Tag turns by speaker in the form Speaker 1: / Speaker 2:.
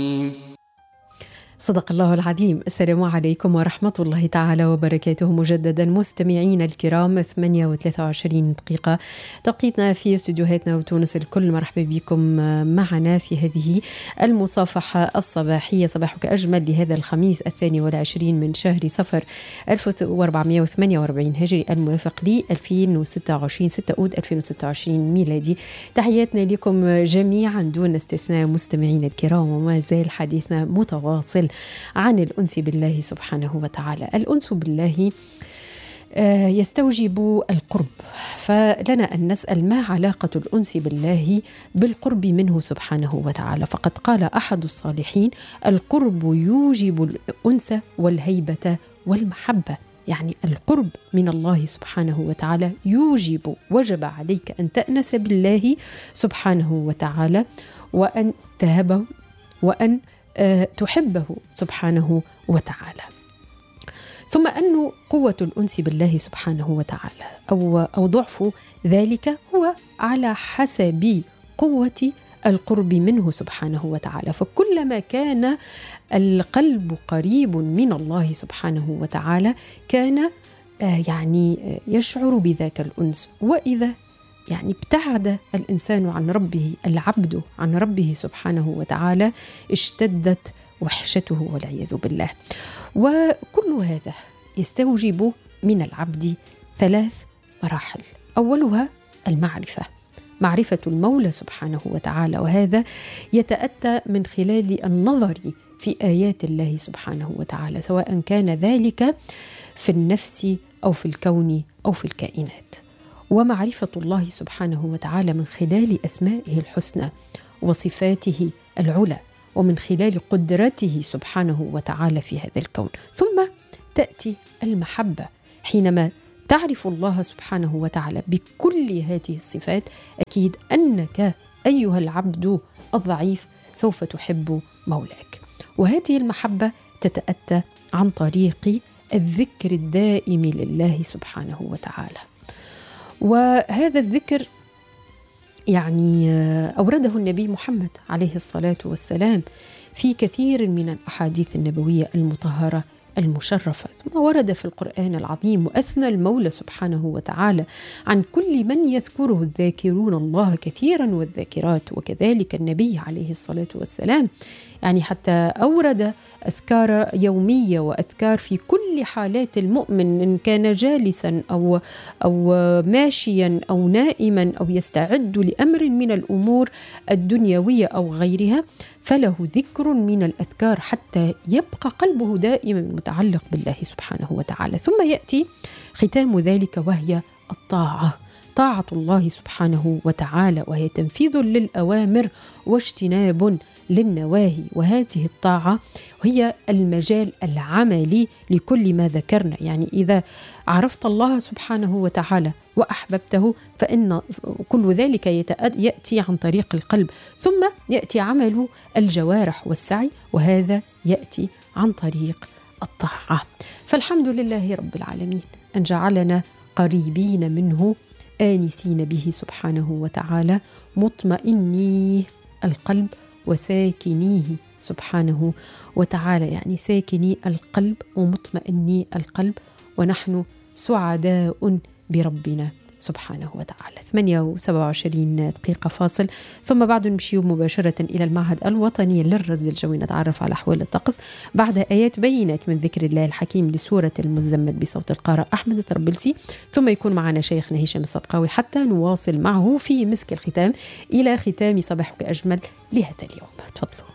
Speaker 1: صدق الله العظيم. السلام عليكم ورحمة الله تعالى وبركاته مجددا مستمعين الكرام. 8:23 دقيقة توقيتنا في استديوهاتنا وتونس الكل. مرحبا بكم معنا في هذه المصافحة الصباحية. صباحك أجمل لهذا الخميس 22 من شهر صفر 1448 هجري الموافق ل 2026 6 أود 2026 ميلادي. تحياتنا لكم جميعا دون استثناء مستمعين الكرام، وما زال حديثنا متواصل عن الأنس بالله سبحانه وتعالى. الأنس بالله يستوجب القرب، فلنا أن نسأل ما علاقة الأنس بالله بالقرب منه سبحانه وتعالى. فقد قال أحد الصالحين: القرب يوجب الأنس والهيبة والمحبة. يعني القرب من الله سبحانه وتعالى وجب عليك أن تأنس بالله سبحانه وتعالى، وأن تهبه، وأن تحبه سبحانه وتعالى. ثم أن قوة الأنس بالله سبحانه وتعالى أو ضعف ذلك هو على حسب قوة القرب منه سبحانه وتعالى. فكلما كان القلب قريب من الله سبحانه وتعالى كان يشعر بذاك الأنس. وإذا ابتعد الإنسان عن ربه، العبد عن ربه سبحانه وتعالى، اشتدت وحشته والعياذ بالله. وكل هذا يستوجب من العبد 3 مراحل. أولها المعرفة، معرفة المولى سبحانه وتعالى، وهذا يتأتى من خلال النظر في آيات الله سبحانه وتعالى، سواء كان ذلك في النفس أو في الكون أو في الكائنات. ومعرفة الله سبحانه وتعالى من خلال أسمائه الحسنى وصفاته العلى، ومن خلال قدرته سبحانه وتعالى في هذا الكون. ثم تأتي المحبة، حينما تعرف الله سبحانه وتعالى بكل هذه الصفات أكيد أنك أيها العبد الضعيف سوف تحب مولاك. وهذه المحبة تتأتى عن طريق الذكر الدائم لله سبحانه وتعالى. وهذا الذكر أورده النبي محمد عليه الصلاة والسلام في كثير من الأحاديث النبوية المطهرة المشرفة. ثم ورد في القرآن العظيم وأثنى المولى سبحانه وتعالى عن كل من يذكره الذاكرون الله كثيرا والذاكرات، وكذلك النبي عليه الصلاة والسلام حتى أورد أذكار يومية وأذكار في كل حالات المؤمن، إن كان جالسا أو ماشيا أو نائما أو يستعد لأمر من الأمور الدنيوية أو غيرها، فله ذكر من الأذكار حتى يبقى قلبه دائما متعلق بالله سبحانه وتعالى. ثم يأتي ختام ذلك وهي الطاعة، طاعة الله سبحانه وتعالى، وهي تنفيذ للأوامر واجتناب للنواهي. وهذه الطاعة هي المجال العملي لكل ما ذكرنا. إذا عرفت الله سبحانه وتعالى وأحببته فإن كل ذلك يأتي عن طريق القلب، ثم يأتي عمل الجوارح والسعي، وهذا يأتي عن طريق الطاعة. فالحمد لله رب العالمين أن جعلنا قريبين منه آنسين به سبحانه وتعالى، مطمئني القلب وساكنيه سبحانه وتعالى، ساكني القلب ومطمئني القلب، ونحن سعداء بربنا سبحانه وتعالى. 8:27 دقيقة فاصل، ثم بعد نمشي مباشرة إلى المعهد الوطني للرصد الجوي نتعرف على أحوال الطقس بعد آيات بينات من ذكر الله الحكيم لسورة المزمل بصوت القارئ أحمد الطرابلسي، ثم يكون معنا شيخنا هشام الصدقاوي حتى نواصل معه في مسك الختام إلى ختام صباحك أجمل لهذا اليوم. تفضلوا.